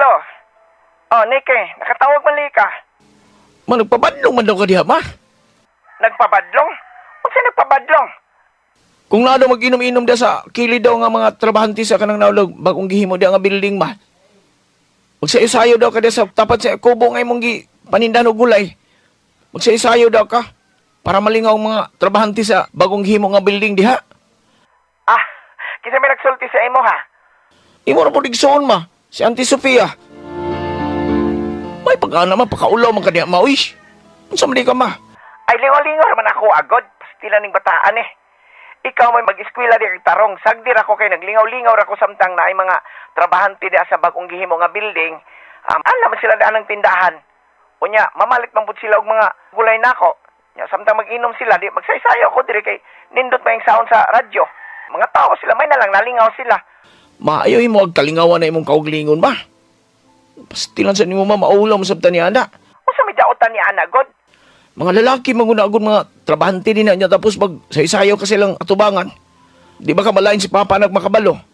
Hello. Oh, Nike, nakatawag man ka. Ma, nagpabadlong man daw ka diha, ma. Nagpabadlong? Unsa nagpabadlong? Kung na daw mag-inom-inom da sa kilid daw nga mga trabahante sa kanang naulog, bagong gihimo da nga building, ma. Magsayo-sayo daw ka diha sa tapat sa kubo nga imong panindahan og gulay. Magsayo-sayo daw ka para malingaw ang mga trabahante sa bagong gihimo nga building diha. Ah, kinsa may nagsulti sa imo ha? Imo na po digsoon, ma. Si Auntie Sofia. May pagkana man, pakaulaw man ka diha, ma. Uy, unsa man di ka, ma? Ay, lingaw-lingaw naman ako agod. Pastila ning bataan eh. Ikaw may mag-eskwela di kag tarong. Sagdir ako kay naglingaw-lingaw ako samtang na ay mga trabahante di sa bagong gihimo nga building. Alam man sila daan ng tindahan. Unya, mamalit man pud sila og mga gulay nako. Nya samtang mag-inom sila, di magsaysayo ako diri kay nindot pa yung sound sa radyo. Mga tao sila may nalang nalingaw sila. Maayo mo ag kalingawan na imong kauglingon, ma. Pastilan sa nimo, ma, maulaw mo sabta ni Ana. Unsa may daotan ni Ana god? Mga lalaki maguna-agod mga trabahante din na niya tapos mag saysayaw ka silang atubangan. Di ba ka malain si Papa nagmakabalo?